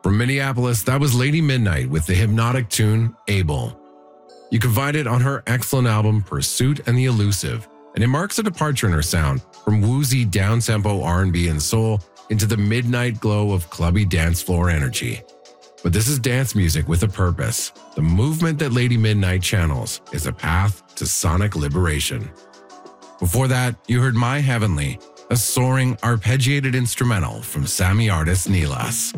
From Minneapolis, that was Lady Midnight with the hypnotic tune Able. You can find it on her excellent album Pursuit and the Elusive, and it marks a departure in her sound from woozy down-tempo R&B and soul into the midnight glow of clubby dance floor energy. But this is dance music with a purpose. The movement that Lady Midnight channels is a path to sonic liberation. Before that, you heard My Heavenly, a soaring, arpeggiated instrumental from Sami artist Nilas.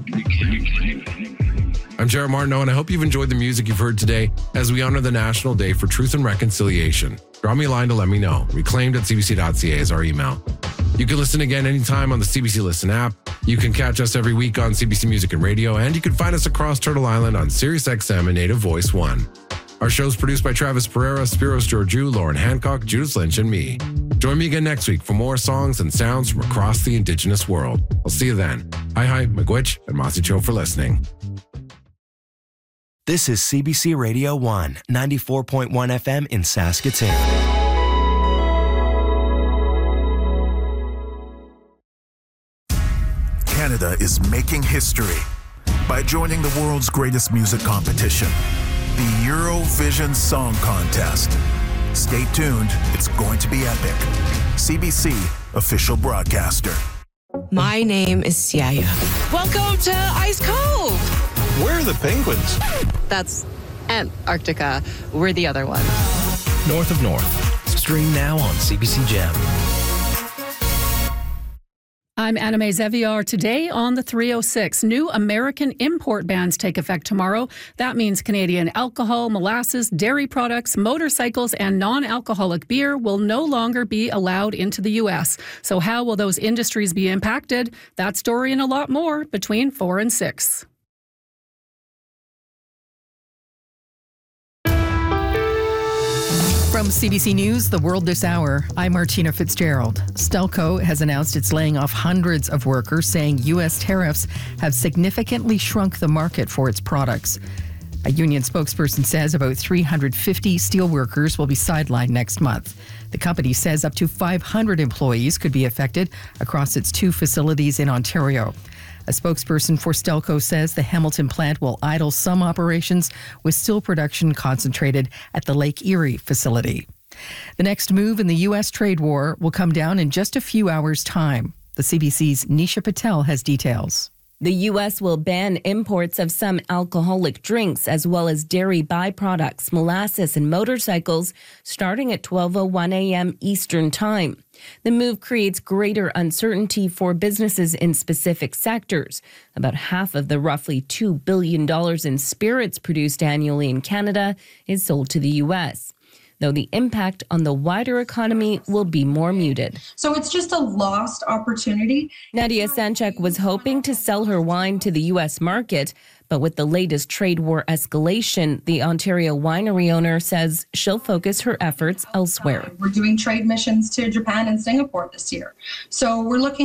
I'm Jared Martineau, and I hope you've enjoyed the music you've heard today as we honor the National Day for Truth and Reconciliation. Drop me a line to let me know. Reclaimed@cbc.ca is our email. You can listen again anytime on the CBC Listen app. You can catch us every week on CBC Music and Radio, and you can find us across Turtle Island on SiriusXM and Native Voice 1. Our show's produced by Travis Pereira, Spiros Georgiou, Lauren Hancock, Judith Lynch, and me. Join me again next week for more songs and sounds from across the Indigenous world. I'll see you then. Hi, Miigwech, and Masi Cho for listening. This is CBC Radio 1, 94.1 FM in Saskatoon. Canada is making history by joining the world's greatest music competition, the Eurovision Song Contest. Stay tuned, it's going to be epic. CBC, official broadcaster. My name is Siaya. Welcome to Ice Cove. Where are the penguins? That's Antarctica. We're the other one. North of North. Stream now on CBC Gem. I'm Anna Mae Zeviar. Today on the 306, new American import bans take effect tomorrow. That means Canadian alcohol, molasses, dairy products, motorcycles, and non-alcoholic beer will no longer be allowed into the U.S. So how will those industries be impacted? That story and a lot more between 4 and 6. From CBC News, The World This Hour, I'm Martina Fitzgerald. Stelco has announced it's laying off hundreds of workers, saying U.S. tariffs have significantly shrunk the market for its products. A union spokesperson says about 350 steelworkers will be sidelined next month. The company says up to 500 employees could be affected across its 2 facilities in Ontario. A spokesperson for Stelco says the Hamilton plant will idle some operations with steel production concentrated at the Lake Erie facility. The next move in the U.S. trade war will come down in just a few hours' time. The CBC's Nisha Patel has details. The U.S. will ban imports of some alcoholic drinks as well as dairy byproducts, molasses, and motorcycles starting at 12:01 a.m. Eastern Time. The move creates greater uncertainty for businesses in specific sectors. About half of the roughly $2 billion in spirits produced annually in Canada is sold to the U.S., though the impact on the wider economy will be more muted. So it's just a lost opportunity. Nadia Sanchak was hoping to sell her wine to the U.S. market, but with the latest trade war escalation, the Ontario winery owner says she'll focus her efforts elsewhere. We're doing trade missions to Japan and Singapore this year. So we're looking